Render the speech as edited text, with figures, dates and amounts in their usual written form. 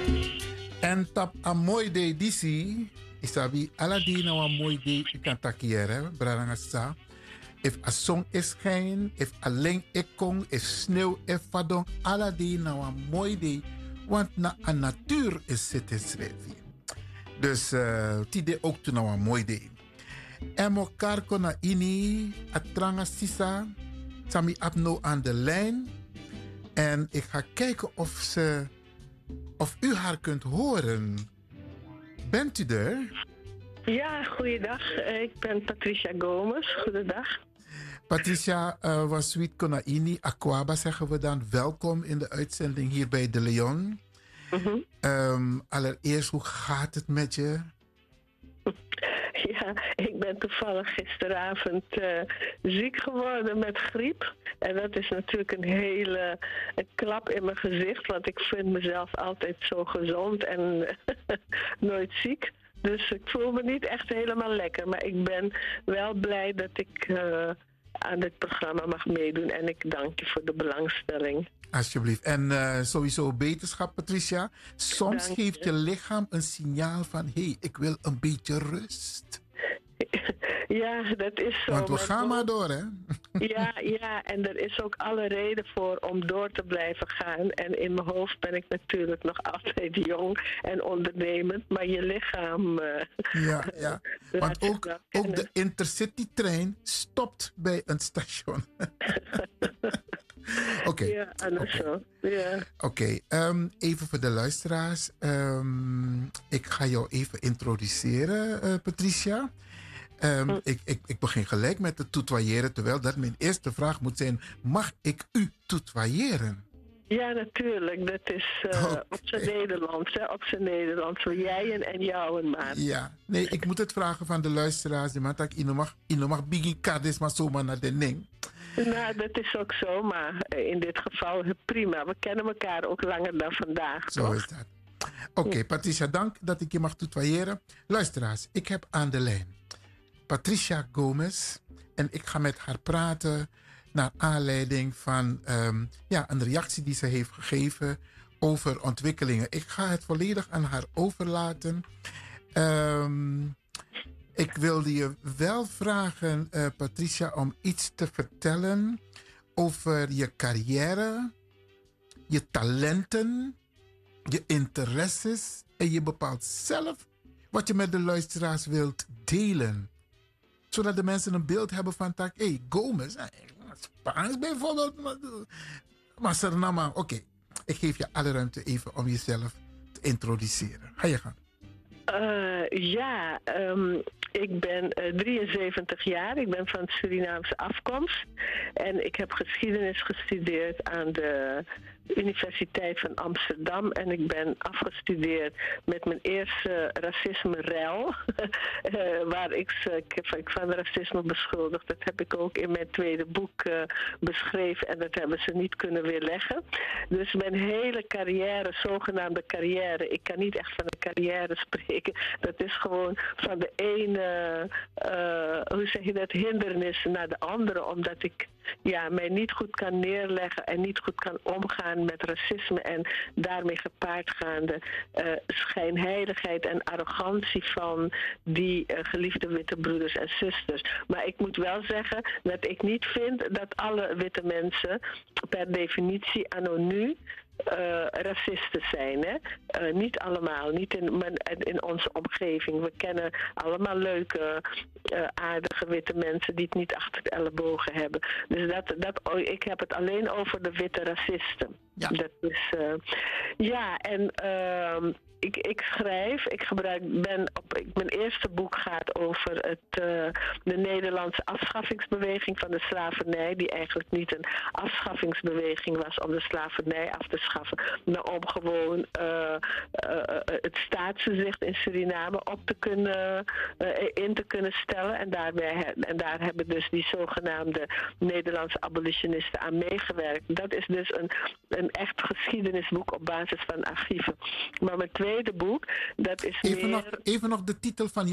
En tap a mooi day disi. Isabi aladina wa mooi day ikan takiere. Braranga sa. If a song is geen, if alleen ik kon, if sneeuw is vadong, aladina wa mooi day. Want na a natuur is zitten schrijven. Dus tide ook toen nou een mooi day. En elkaar kon ini, atranga sisa. Sami apno aan de lijn. En ik ga kijken of u haar kunt horen. Bent u er? Ja, goeiedag. Ik ben Patricia Gomez. Goedendag. Patricia Waswit Konaini, Aquaba zeggen we dan. Welkom in de uitzending hier bij De Leon. Allereerst, hoe gaat het met je? Ja, ik ben toevallig gisteravond ziek geworden met griep. En dat is natuurlijk een hele klap in mijn gezicht. Want ik vind mezelf altijd zo gezond en nooit ziek. Dus ik voel me niet echt helemaal lekker. Maar ik ben wel blij dat ik aan dit programma mag meedoen. En ik dank je voor de belangstelling. Alsjeblieft. En sowieso beterschap, Patricia. Soms geeft je lichaam een signaal van... hé, ik wil een beetje rust. Ja, dat is zo. Want we gaan maar door, hè? Ja, en er is ook alle reden voor om door te blijven gaan. En in mijn hoofd ben ik natuurlijk nog altijd jong en ondernemend. Maar je lichaam... Ja. Want ook de Intercity-trein stopt bij een station. Oké. Ja, anders zo. Ja. Oké, even voor de luisteraars. Ik ga jou even introduceren, Patricia. Ik begin gelijk met het tutoyeren, terwijl dat mijn eerste vraag moet zijn: mag ik u tutoyeren? Ja, natuurlijk. Dat is op zijn Nederlands, hè? Op zijn Nederlands. Voor jij en jou en maat. Ja, nee, ik moet het vragen van de luisteraars. Die man dat ik mag biggie kadis maar zomaar naar de ding. Nou, dat is ook zo, maar in dit geval prima. We kennen elkaar ook langer dan vandaag. Zo toch? is dat. Oké, Patricia, dank dat ik je mag tutoyeren. Luisteraars, ik heb aan de lijn Patricia Gomez. En ik ga met haar praten naar aanleiding van een reactie die ze heeft gegeven over ontwikkelingen. Ik ga het volledig aan haar overlaten. Ik wilde je wel vragen, Patricia, om iets te vertellen over je carrière, je talenten, je interesses. En je bepaalt zelf wat je met de luisteraars wilt delen. Zodat de mensen een beeld hebben van, Gomez, Spaans bijvoorbeeld. Maar Suriname, oké. Ik geef je alle ruimte even om jezelf te introduceren. Ga je gang. Ik ben 73 jaar. Ik ben van Surinaamse afkomst. En ik heb geschiedenis gestudeerd aan de Universiteit van Amsterdam. En ik ben afgestudeerd met mijn eerste racisme-rel. Waar ik van racisme beschuldigd. Dat heb ik ook in mijn tweede boek beschreven. En dat hebben ze niet kunnen weerleggen. Dus mijn hele carrière, zogenaamde carrière. Ik kan niet echt van een carrière spreken. Dat is gewoon van de ene, hindernis naar de andere. Omdat ik mij niet goed kan neerleggen en niet goed kan omgaan met racisme en daarmee gepaardgaande schijnheiligheid en arrogantie van die geliefde witte broeders en zusters. Maar ik moet wel zeggen dat ik niet vind dat alle witte mensen per definitie anno nu racisten zijn. Hè? Niet allemaal, niet in onze omgeving. We kennen allemaal leuke, aardige witte mensen die het niet achter de ellebogen hebben. Dus ik heb het alleen over de witte racisten. Ja. Dat is, ik schrijf, mijn eerste boek gaat over de Nederlandse afschaffingsbeweging van de slavernij, die eigenlijk niet een afschaffingsbeweging was om de slavernij af te schaffen, maar om gewoon het staatsgezicht in Suriname in te kunnen stellen. En daar hebben dus die zogenaamde Nederlandse abolitionisten aan meegewerkt. Dat is dus een echt geschiedenisboek op basis van archieven. Maar mijn tweede boek, dat is even nog de titel van je